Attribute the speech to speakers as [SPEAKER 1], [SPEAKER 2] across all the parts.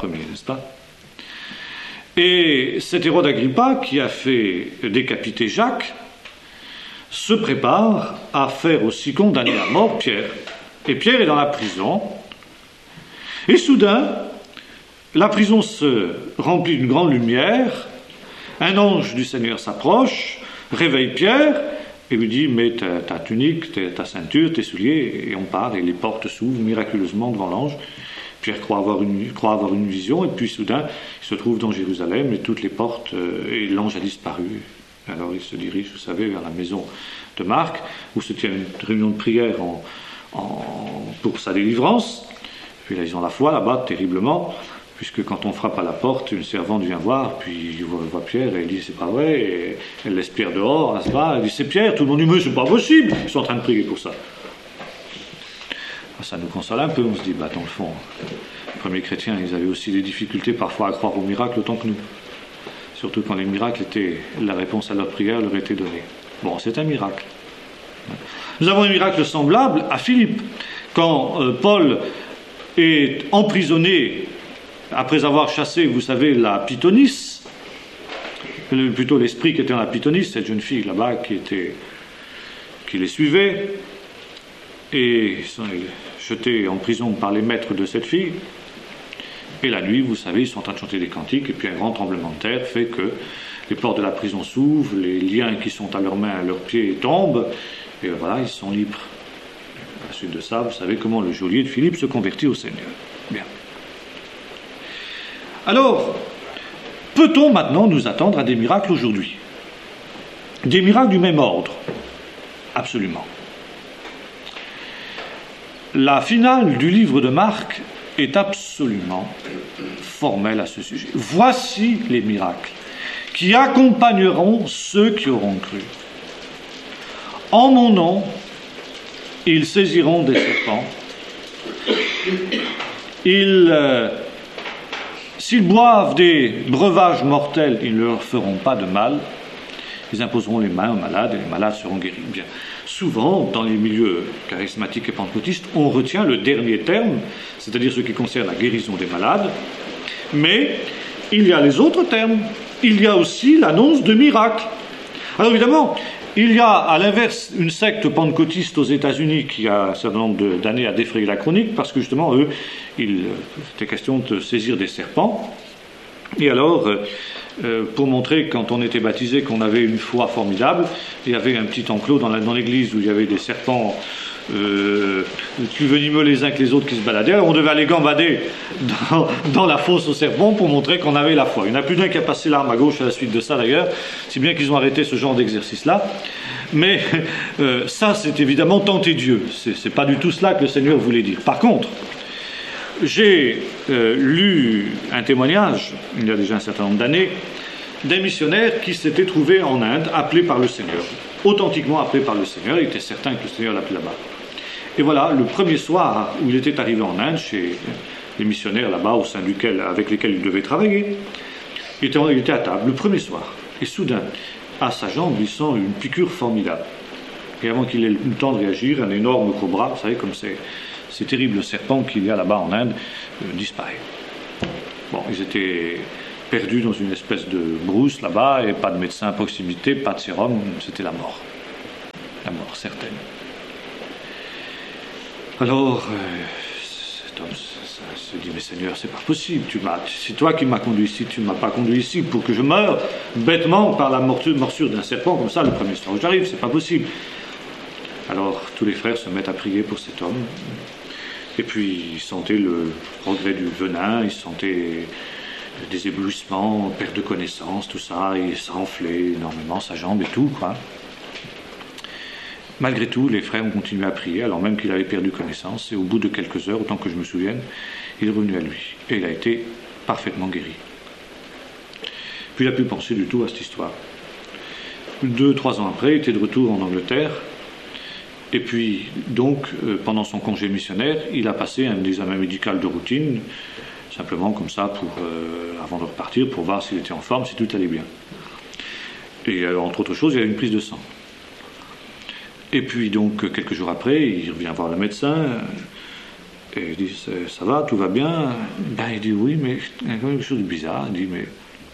[SPEAKER 1] Ier, n'est-ce pas? Et cet Hérode Agrippa, qui a fait décapiter Jacques, se prépare à faire aussi condamner à mort Pierre. Et Pierre est dans la prison. Et soudain, la prison se remplit d'une grande lumière. Un ange du Seigneur s'approche, réveille Pierre et lui dit: mets ta tunique, ta ceinture, tes souliers. Et on part et les portes s'ouvrent miraculeusement devant l'ange. Pierre croit avoir une vision, et puis soudain, il se trouve dans Jérusalem, et toutes les portes, et l'ange a disparu. Alors il se dirige, vous savez, vers la maison de Marc, où se tient une réunion de prière pour sa délivrance. Puis là, ils ont la foi là-bas, terriblement, puisque quand on frappe à la porte, une servante vient voir, puis il voit Pierre, et elle dit: c'est pas vrai, et elle laisse Pierre dehors, elle se bat, elle dit: c'est Pierre, tout le monde dit: mais c'est pas possible, ils sont en train de prier pour ça. Ça nous console un peu, on se dit: dans le fond, les premiers chrétiens, ils avaient aussi des difficultés parfois à croire aux miracles autant que nous. Surtout quand les miracles étaient, la réponse à leur prière leur était donnée. Bon, c'est un miracle. Nous avons un miracle semblable à Philippe. Quand Paul est emprisonné, après avoir chassé, vous savez, la pythonisse, plutôt l'esprit qui était dans la pythonisse, cette jeune fille là-bas qui les suivait, et ils sont jetés en prison par les maîtres de cette fille. Et la nuit, vous savez, ils sont en train de chanter des cantiques, et puis un grand tremblement de terre fait que les portes de la prison s'ouvrent, les liens qui sont à leurs mains, à leurs pieds tombent, et voilà, ils sont libres. À la suite de ça, vous savez comment le geôlier de Philippe se convertit au Seigneur. Bien. Alors, peut-on maintenant nous attendre à des miracles aujourd'hui? Des miracles du même ordre? Absolument. La finale du livre de Marc est absolument formelle à ce sujet. Voici les miracles qui accompagneront ceux qui auront cru. En mon nom, ils saisiront des serpents. S'ils boivent des breuvages mortels, ils ne leur feront pas de mal. Ils imposeront les mains aux malades et les malades seront guéris. Bien. Souvent, dans les milieux charismatiques et pentecôtistes, on retient le dernier terme, c'est-à-dire ce qui concerne la guérison des malades, mais il y a les autres termes. Il y a aussi l'annonce de miracles. Alors évidemment, il y a à l'inverse une secte pentecôtiste aux États-Unis qui a un certain nombre d'années à défrayer la chronique, parce que justement, eux, c'était question de saisir des serpents. Et alors, pour montrer, quand on était baptisé, qu'on avait une foi formidable, il y avait un petit enclos dans l'église où il y avait des serpents plus venimeux les uns que les autres qui se baladaient. Alors on devait aller gambader dans la fosse aux serpents pour montrer qu'on avait la foi. Il n'y en a plus d'un qui a passé l'arme à gauche à la suite de ça d'ailleurs, si bien qu'ils ont arrêté ce genre d'exercice-là. Mais ça, c'est évidemment tenter Dieu. C'est pas du tout cela que le Seigneur voulait dire. Par contre, j'ai lu un témoignage, il y a déjà un certain nombre d'années, d'un missionnaire qui s'était trouvé en Inde, appelé par le Seigneur, authentiquement appelé par le Seigneur. Il était certain que le Seigneur l'appelait là-bas. Et voilà, le premier soir où il était arrivé en Inde, chez les missionnaires là-bas, avec lesquels il devait travailler, il était à table, le premier soir, et soudain, à sa jambe, il sent une piqûre formidable. Et avant qu'il ait eu le temps de réagir, un énorme cobra, vous savez, comme ces terribles serpents qu'il y a là-bas en Inde, disparaît. Bon, ils étaient perdus dans une espèce de brousse là-bas, et pas de médecin à proximité, pas de sérum, c'était la mort. La mort certaine. Alors, cet homme se dit: mais Seigneur, c'est pas possible, c'est toi qui m'as conduit ici, tu ne m'as pas conduit ici pour que je meure bêtement par la morsure d'un serpent comme ça le premier soir où j'arrive, c'est pas possible. Alors tous les frères se mettent à prier pour cet homme, et puis ils sentaient le progrès du venin, ils sentaient des éblouissements, perte de connaissance, tout ça, et ça enflait énormément sa jambe et tout, quoi. Malgré tout, les frères ont continué à prier, alors même qu'il avait perdu connaissance, et au bout de quelques heures, autant que je me souvienne, il est revenu à lui, et il a été parfaitement guéri. Puis il n'a plus pensé du tout à cette histoire. 2-3 ans après, il était de retour en Angleterre, et puis donc, pendant son congé missionnaire, il a passé un examen médical de routine, simplement comme ça, avant de repartir, pour voir s'il était en forme, si tout allait bien. Et entre autres choses, il y a une prise de sang. Et puis donc, quelques jours après, il revient voir le médecin, Et je dis, ça va, tout va bien? Ben, il dit, oui, mais il y a quand même quelque chose de bizarre. Il dit, mais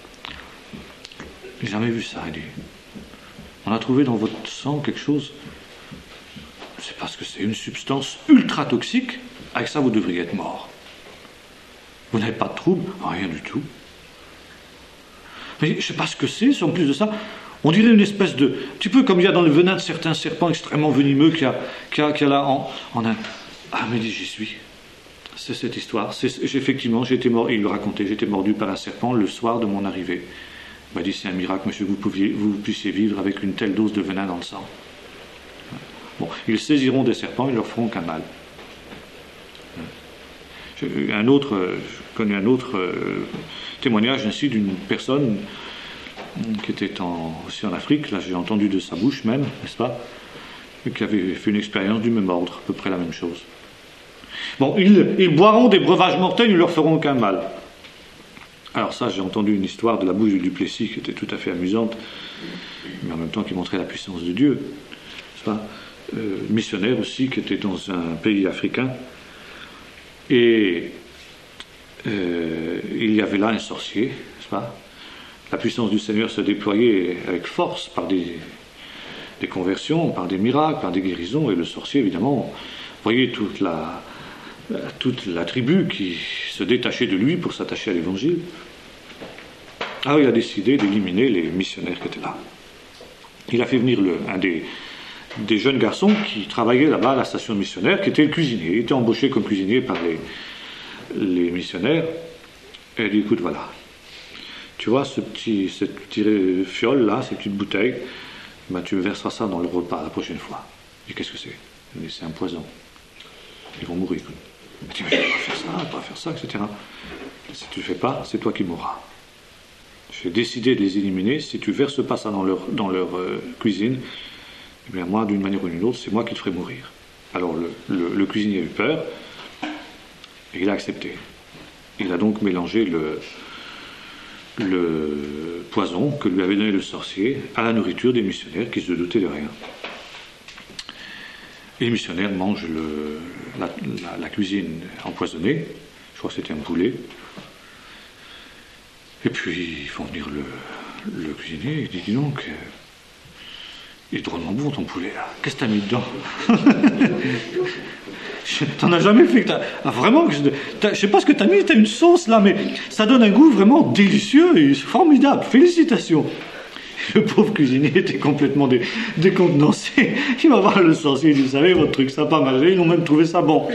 [SPEAKER 1] j'ai jamais vu ça. Il dit, on a trouvé dans votre sang quelque chose, c'est parce que c'est une substance ultra toxique, avec ça vous devriez être mort. Vous n'avez pas de trouble? Rien du tout. Mais je ne sais pas ce que c'est, en plus de ça, on dirait une espèce de... Un petit peu comme il y a dans le venin de certains serpents extrêmement venimeux qu'il y a là en un... Ah, mais j'y suis. C'est cette histoire. Effectivement, j'étais mort, il le racontait, j'étais mordu par un serpent le soir de mon arrivée. Il m'a dit, c'est un miracle, monsieur, que vous puissiez vivre avec une telle dose de venin dans le sang. Bon, ils saisiront des serpents, ils leur feront qu'un mal. Je connais un autre témoignage ainsi d'une personne qui était aussi en Afrique, là j'ai entendu de sa bouche même, n'est-ce pas, et qui avait fait une expérience du même ordre, à peu près la même chose. Bon, ils boiront des breuvages mortels, ils ne leur feront aucun mal. Alors ça, j'ai entendu une histoire de la bouche du Duplessis qui était tout à fait amusante, mais en même temps qui montrait la puissance de Dieu, n'est-ce pas, missionnaire aussi, qui était dans un pays africain, et il y avait là un sorcier, n'est-ce pas? La puissance du Seigneur se déployait avec force par des conversions, par des miracles, par des guérisons, et le sorcier, évidemment, voyait toute la tribu qui se détachait de lui pour s'attacher à l'évangile. Alors il a décidé d'éliminer les missionnaires qui étaient là. Il a fait venir un des jeunes garçons qui travaillaient là-bas à la station missionnaire, qui était le cuisinier. Il était embauché comme cuisinier par les missionnaires. Et il dit, écoute, voilà, tu vois cette petite fiole là, cette petite bouteille, ben, tu verseras ça dans le repas la prochaine fois. Et qu'est-ce que c'est? Il dit, c'est un poison. Ils vont mourir. Il dit, mais je ne peux pas faire ça, etc. Si tu ne le fais pas, c'est toi qui mourras. J'ai décidé de les éliminer. Si tu ne verses pas ça dans leur cuisine, eh bien moi, d'une manière ou d'une autre, c'est moi qui te ferai mourir. Alors le cuisinier a eu peur, et il a accepté. Il a donc mélangé le poison que lui avait donné le sorcier à la nourriture des missionnaires qui se doutaient de rien. Et les missionnaires mangent la cuisine empoisonnée, je crois que c'était un poulet, et puis ils font venir le cuisinier, il dit, dis donc, il est drôlement bon ton poulet là, qu'est-ce que t'as mis dedans? T'en as jamais fait que vraiment, je sais pas ce que t'as mis, t'as une sauce là, mais ça donne un goût vraiment délicieux et formidable, félicitations. Le pauvre cuisinier était complètement décontenancé. Il va voir le sorcier, il dit, vous savez, votre truc ça n'a pas marché, ils ont même trouvé ça bon.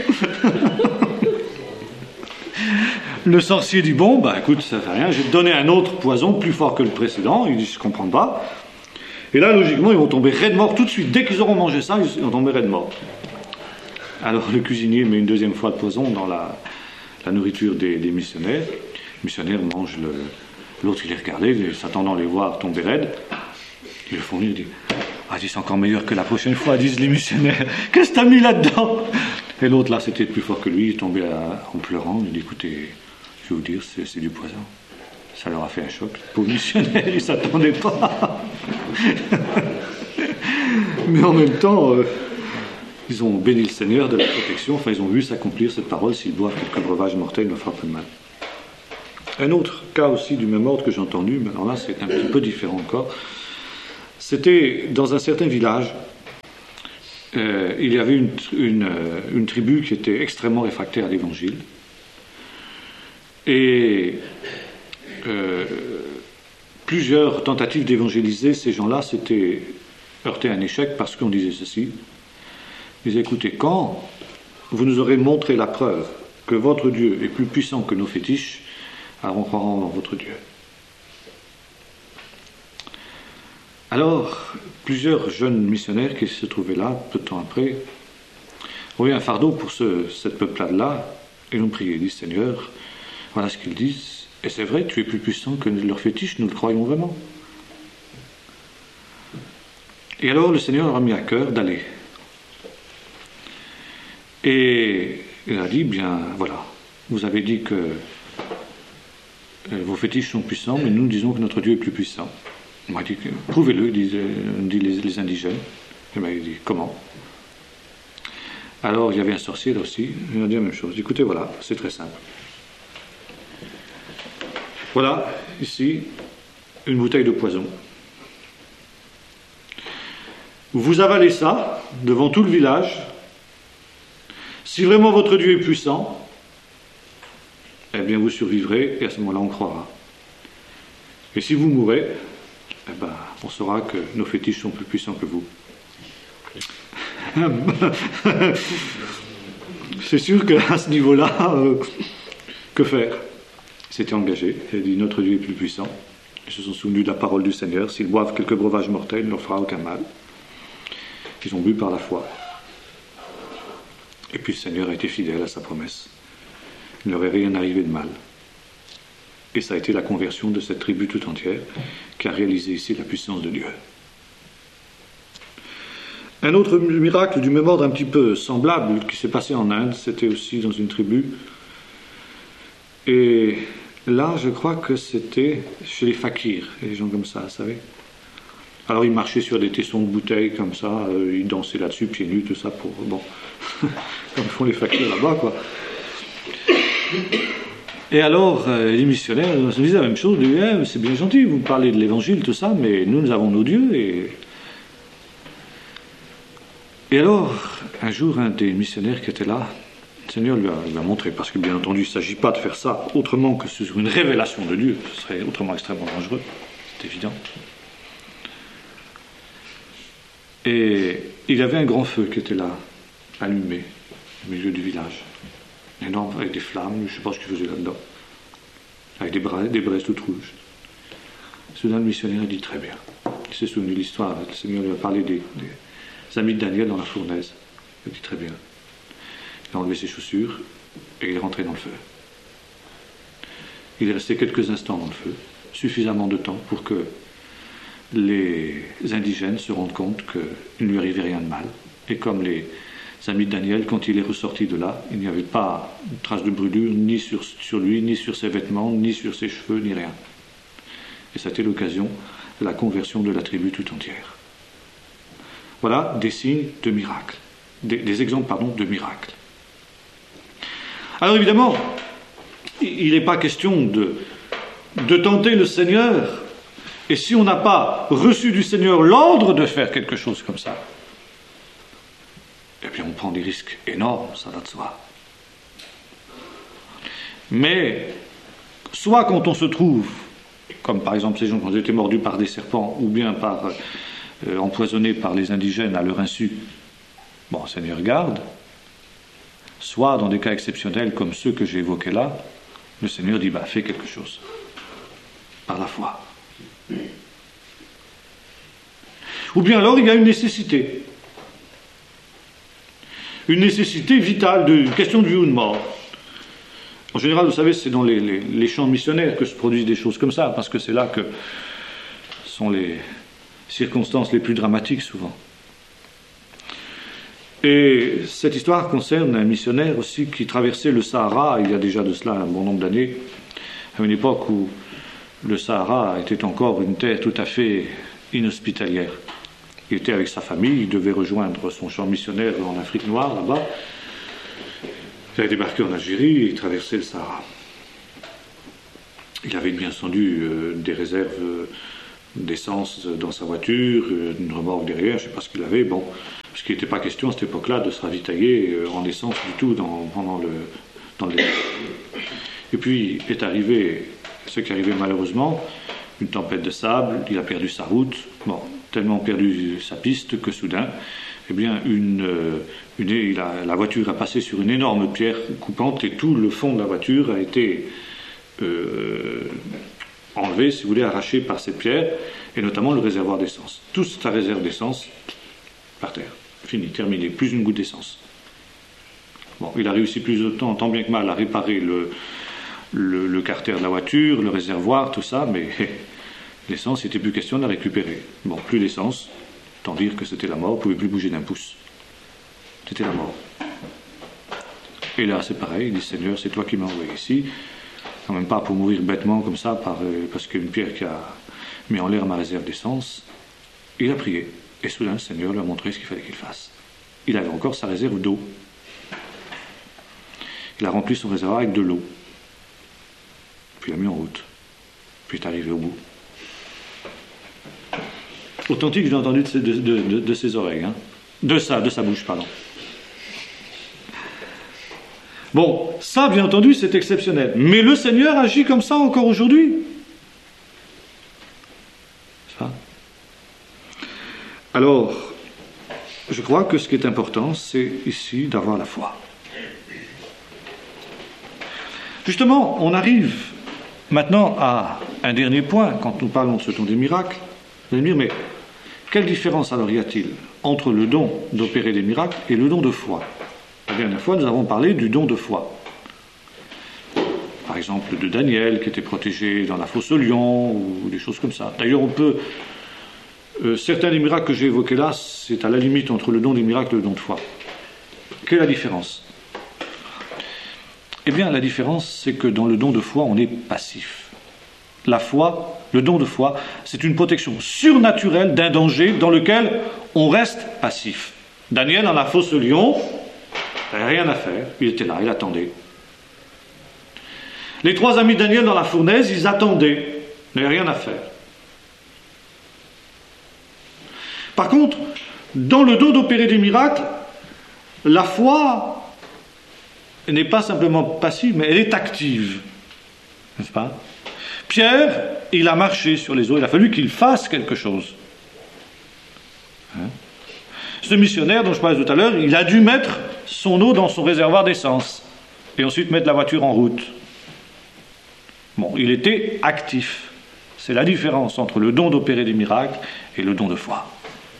[SPEAKER 1] Le sorcier dit, bon, bah écoute, ça fait rien, je vais te donner un autre poison plus fort que le précédent. Il dit, je comprends pas. Et là, logiquement, ils vont tomber raide mort tout de suite. Dès qu'ils auront mangé ça, ils vont tomber raide mort. Alors le cuisinier met une deuxième fois de poison dans la nourriture des missionnaires. Les missionnaires mangent l'autre, il les regardait, s'attendant à les voir tomber raides. Ils le font venir, il dit, ah, c'est encore meilleur que la prochaine fois, disent les missionnaires. Qu'est-ce que t'as mis là-dedans? Et l'autre, là, c'était plus fort que lui, il est tombé en pleurant. Il dit, écoutez, je vais vous dire, c'est du poison. Ça leur a fait un choc. Pauvres missionnaires, ils ne s'attendaient pas. Mais en même temps, ils ont béni le Seigneur de la protection. Enfin, ils ont vu s'accomplir cette parole. S'ils boivent quelques breuvages mortels, il ne leur fera pas de mal. Un autre cas aussi du même ordre que j'ai entendu, mais alors là, c'est un petit peu différent encore. C'était dans un certain village. Il y avait une tribu qui était extrêmement réfractaire à l'évangile. Et plusieurs tentatives d'évangéliser ces gens-là s'étaient heurtées à un échec parce qu'on disait ceci. Ils disaient, écoutez, quand vous nous aurez montré la preuve que votre Dieu est plus puissant que nos fétiches, alors on croira en votre Dieu. Alors, plusieurs jeunes missionnaires qui se trouvaient là, peu de temps après, ont eu un fardeau pour cette peuplade-là, et l'ont prié, dit, Seigneur, voilà ce qu'ils disent, et c'est vrai, tu es plus puissant que leurs fétiches, nous le croyons vraiment. Et alors le Seigneur leur a mis à cœur d'aller. Et il a dit, bien voilà, vous avez dit que vos fétiches sont puissants, mais nous disons que notre Dieu est plus puissant. On m'a dit, prouvez-le, disent les indigènes. Et il m'a dit, comment? Alors il y avait un sorcier là aussi, il a dit la même chose. Écoutez, voilà, c'est très simple. Voilà, ici, une bouteille de poison. Vous avalez ça devant tout le village. Si vraiment votre Dieu est puissant, eh bien vous survivrez et à ce moment-là on croira. Et si vous mourrez, eh ben, on saura que nos fétiches sont plus puissants que vous. C'est sûr qu'à ce niveau-là, que faire? Il s'était engagé, il a dit notre Dieu est plus puissant. Ils se sont souvenus de la parole du Seigneur, s'ils boivent quelques breuvages mortels, il ne leur fera aucun mal. Ils ont bu par la foi. Et puis le Seigneur a été fidèle à sa promesse. Il ne leur est rien arrivé de mal. Et ça a été la conversion de cette tribu tout entière qui a réalisé ici la puissance de Dieu. Un autre miracle du même ordre un petit peu semblable qui s'est passé en Inde, c'était aussi dans une tribu. Et là, je crois que c'était chez les fakirs, les gens comme ça, vous savez. Alors ils marchaient sur des tessons de bouteilles comme ça, ils dansaient là-dessus, pieds nus, tout ça, pour... Bon, comme font les fakirs là-bas, quoi. Et alors, les missionnaires se disaient la même chose, ils disaient, c'est bien gentil, vous parlez de l'évangile, tout ça, mais nous avons nos dieux, Et alors, un jour, un des missionnaires qui était là, le Seigneur lui a montré, parce que bien entendu, il ne s'agit pas de faire ça autrement que sur une révélation de Dieu, ce serait autrement extrêmement dangereux, c'est évident. Et il y avait un grand feu qui était là, allumé, au milieu du village, énorme, avec des flammes, je ne sais pas ce qu'il faisait là-dedans, avec des braises toutes rouges. Soudain, le missionnaire a dit très bien. Il s'est souvenu de l'histoire, le Seigneur lui a parlé des amis de Daniel dans la fournaise. Il a dit très bien. Il a enlevé ses chaussures et il est rentré dans le feu. Il est resté quelques instants dans le feu, suffisamment de temps pour que les indigènes se rendent compte qu'il ne lui arrivait rien de mal. Et comme les amis de Daniel, quand il est ressorti de là, il n'y avait pas de trace de brûlure, ni sur lui, ni sur ses vêtements, ni sur ses cheveux, ni rien. Et ça a été l'occasion de la conversion de la tribu tout entière. Voilà des signes de miracles, des exemples, de miracles. Alors évidemment, il n'est pas question de tenter le Seigneur, et si on n'a pas reçu du Seigneur l'ordre de faire quelque chose comme ça, eh bien on prend des risques énormes, ça va de soi. Mais, soit quand on se trouve, comme par exemple ces gens qui ont été mordus par des serpents, ou bien empoisonnés par les indigènes à leur insu, bon, Seigneur garde, soit dans des cas exceptionnels comme ceux que j'ai évoqués là, le Seigneur dit, fais quelque chose, par la foi. Ou bien alors il y a une nécessité vitale, une question de vie ou de mort. En général, vous savez, c'est dans les champs missionnaires que se produisent des choses comme ça, parce que c'est là que sont les circonstances les plus dramatiques souvent. Et cette histoire concerne un missionnaire aussi qui traversait le Sahara, il y a déjà de cela un bon nombre d'années, à une époque où le Sahara était encore une terre tout à fait inhospitalière. Il était avec sa famille, il devait rejoindre son champ missionnaire en Afrique noire, là-bas. Il avait débarqué en Algérie et il traversait le Sahara. Il avait bien entendu des réserves d'essence dans sa voiture, une remorque derrière, je ne sais pas ce qu'il avait, bon, parce qu'il n'était pas question à cette époque-là de se ravitailler en essence du tout dans le désert. Et puis est arrivé ce qui arrivait malheureusement, une tempête de sable, il a perdu sa route, bon, tellement perdu sa piste que soudain, eh bien, la voiture a passé sur une énorme pierre coupante et tout le fond de la voiture a été enlevé, si vous voulez, arraché par cette pierre, et notamment le réservoir d'essence. Toute sa réserve d'essence, par terre. Fini, terminé, plus une goutte d'essence. Bon, il a réussi plus de temps, tant bien que mal, à réparer le carter de la voiture, le réservoir, tout ça, mais l'essence, il n'était plus question de la récupérer. Bon, plus d'essence, tant dire que c'était la mort, on ne pouvait plus bouger d'un pouce. C'était la mort. Et là, c'est pareil, il dit, Seigneur, c'est toi qui m'as envoyé ici, quand même pas pour mourir bêtement comme ça, parce qu'il y a une pierre qui a mis en l'air ma réserve d'essence. Il a prié, et soudain, le Seigneur lui a montré ce qu'il fallait qu'il fasse. Il avait encore sa réserve d'eau, Il a rempli son réservoir avec de l'eau. Puis il l'a mis en route. Puis il est arrivé au bout. Authentique, je l'ai entendu de ses oreilles. Hein. De sa bouche, pardon. Bon, ça, bien entendu, c'est exceptionnel. Mais le Seigneur agit comme ça encore aujourd'hui. Ça. Alors, je crois que ce qui est important, c'est ici d'avoir la foi. Justement, on arrive maintenant à un dernier point, quand nous parlons de ce don des miracles. Vous allez me dire, mais quelle différence alors y a-t-il entre le don d'opérer des miracles et le don de foi? La dernière fois, nous avons parlé du don de foi. Par exemple, de Daniel, qui était protégé dans la fosse aux lions, ou des choses comme ça. D'ailleurs, on peut... certains des miracles que j'ai évoqués là, c'est à la limite entre le don des miracles et le don de foi. Quelle est la différence? Eh bien, la différence, c'est que dans le don de foi, on est passif. La foi, le don de foi, c'est une protection surnaturelle d'un danger dans lequel on reste passif. Daniel, dans la fosse aux lions, il n'avait rien à faire. Il était là, il attendait. Les 3 amis de Daniel dans la fournaise, ils attendaient. Il n'avait rien à faire. Par contre, dans le don d'opérer des miracles, la foi n'est pas simplement passive, mais elle est active. N'est-ce pas? Pierre, il a marché sur les eaux, il a fallu qu'il fasse quelque chose. Hein? Ce missionnaire dont je parlais tout à l'heure, il a dû mettre son eau dans son réservoir d'essence et ensuite mettre la voiture en route. Bon, il était actif. C'est la différence entre le don d'opérer des miracles et le don de foi.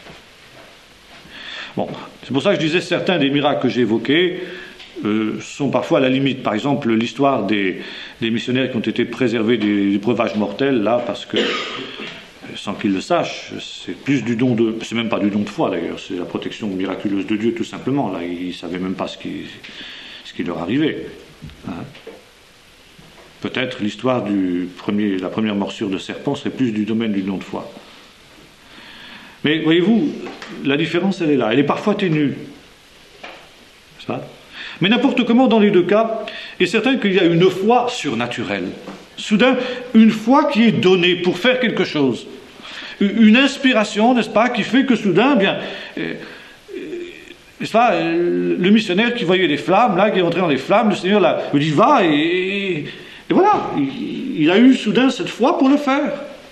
[SPEAKER 1] Bon, c'est pour ça que je disais certains des miracles que j'ai évoqués sont parfois à la limite. Par exemple, l'histoire des missionnaires qui ont été préservés des breuvages mortels, là, parce que, sans qu'ils le sachent, c'est plus du don de... C'est même pas du don de foi, d'ailleurs, c'est la protection miraculeuse de Dieu, tout simplement. Là, ils ne savaient même pas ce qui leur arrivait. Hein. Peut-être l'histoire la première morsure de serpent serait plus du domaine du don de foi. Mais voyez-vous, la différence, elle est là. Elle est parfois ténue. C'est ça ? Mais n'importe comment, dans les deux cas, il est certain qu'il y a une foi surnaturelle. Soudain, une foi qui est donnée pour faire quelque chose. Une inspiration, n'est-ce pas, qui fait que soudain, bien, n'est-ce pas, le missionnaire qui voyait les flammes, là, qui est entré dans les flammes, le Seigneur là, lui dit, va, et voilà, il a eu soudain cette foi pour le faire.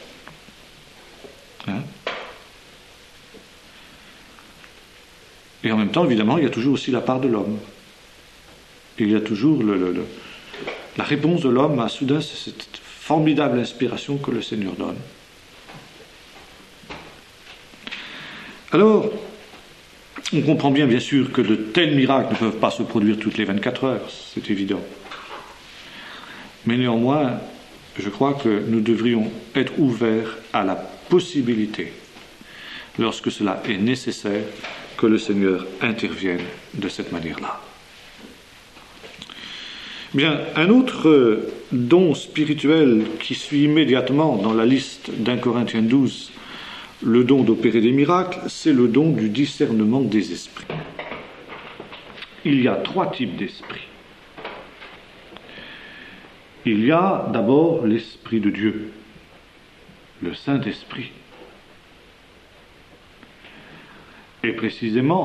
[SPEAKER 1] Hein? Et en même temps, évidemment, il y a toujours aussi la part de l'homme. Il y a toujours la réponse de l'homme à soudain cette formidable inspiration que le Seigneur donne. Alors, on comprend bien sûr, que de tels miracles ne peuvent pas se produire toutes les 24 heures, c'est évident. Mais néanmoins, je crois que nous devrions être ouverts à la possibilité, lorsque cela est nécessaire, que le Seigneur intervienne de cette manière-là. Bien, un autre don spirituel qui suit immédiatement dans la liste d'1 Corinthiens 12, le don d'opérer des miracles, c'est le don du discernement des esprits. Il y a 3 types d'esprits. Il y a d'abord l'Esprit de Dieu, le Saint-Esprit. Et précisément,